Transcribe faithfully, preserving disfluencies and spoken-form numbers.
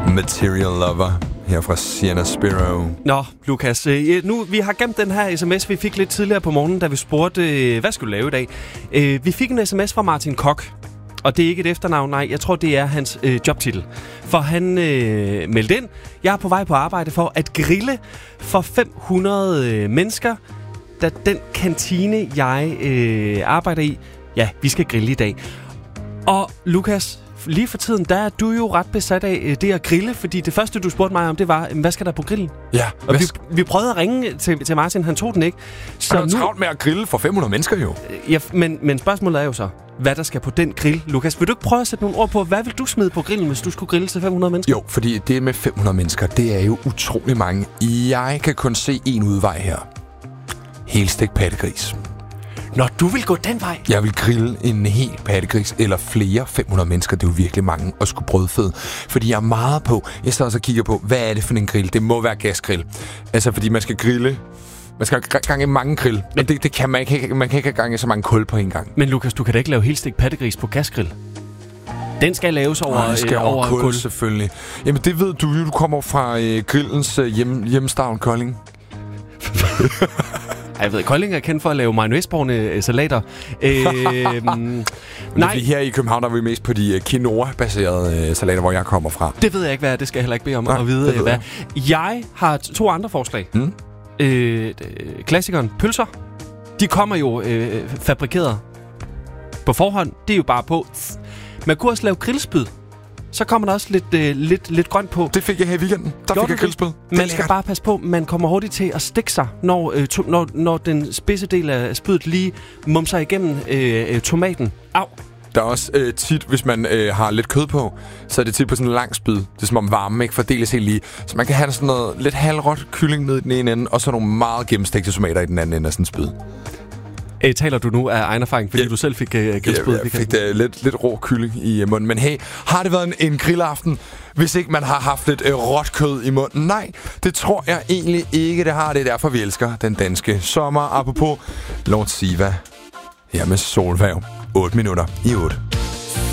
Material Lover her fra Sienna Spiro. Nå, Lukas, øh, nu vi har gemt den her sms, vi fik lidt tidligere på morgenen, da vi spurgte, øh, hvad skulle du lave i dag? Øh, vi fik en sms fra Martin Koch, og det er ikke et efternavn, nej, jeg tror, det er hans øh, jobtitel. For han øh, meldte ind, jeg er på vej på arbejde for at grille for fem hundrede øh, mennesker, da den kantine, jeg øh, arbejder i, ja, vi skal grille i dag. Og Lukas, lige for tiden, der er du jo ret besat af øh, det at grille, fordi det første, du spurgte mig om, det var, hvad skal der på grillen? Ja. Og vi, vi prøvede at ringe til, til Martin, han tog den ikke. Så han er travlt med at grille for fem hundrede mennesker jo. Ja, men, men spørgsmålet er jo så, hvad der skal på den grill. Lukas, vil du ikke prøve at sætte nogle ord på, hvad vil du smide på grillen, hvis du skulle grille til fem hundrede mennesker? Jo, fordi det med fem hundrede mennesker, det er jo utrolig mange. Jeg kan kun se en udvej her. Helstegt pattegris. Når du vil gå den vej? Jeg vil grille en hel pattegris eller flere fem hundrede mennesker. Det er jo virkelig mange at skulle brødføde. Fordi jeg er meget på. Jeg står også og kigger på, hvad er det for en grill? Det må være gasgrill. Altså, fordi man skal grille. Man skal have gang i mange grill. Men det, det kan man ikke. Man kan ikke have gang i så mange kul på en gang. Men Lukas, du kan da ikke lave helstegt pattegris på gasgrill. Den skal laves over, oh, skal øh, over, over kul, kul. Selvfølgelig. Jamen, det ved du jo. Du kommer fra øh, grillens øh, hjem, hjemstavn Kolding. Jeg ved, Kolding er kendt for at lave mayonnaise-borne øh, salater. Øh, nej. Her i København er vi mest på de uh, quinoa-baserede uh, salater, hvor jeg kommer fra. Det ved jeg ikke, hvad det skal jeg heller ikke bede om nej, at vide. Hvad. Jeg. jeg har to andre forslag. Mm. Øh, klassikeren pølser. De kommer jo øh, fabrikeret på forhånd. Det er jo bare på. Man kunne også lave grillspyd. Så kommer der også lidt, øh, lidt, lidt grønt på. Det fik jeg her i weekenden. Der Gjorde fik jeg grillspyd. Man skal bare passe på, man kommer hurtigt til at stikke sig, når, øh, to, når, når den spidse del af spydet lige mumser igennem øh, tomaten. Au! Der er også øh, tit, hvis man øh, har lidt kød på, så er det tit på sådan en lang spyd. Det er som om varme ikke fordeles helt lige. Så man kan have sådan noget lidt halvråt kylling ned i den ene ende, og så nogle meget gennemstegte tomater i den anden ende af sådan en spyd. Æ, taler du nu af egen erfaring, fordi ja. du selv fik uh, grillspyd? Ja, jeg fik uh, lidt, lidt rå kylling i uh, munden. Men hey, har det været en, en grillaften, hvis ikke man har haft lidt uh, råt kød i munden? Nej, det tror jeg egentlig ikke, det har. Det er derfor, vi elsker den danske sommer. Apropos Lord Siva, her med Solværv. otte minutter i otte.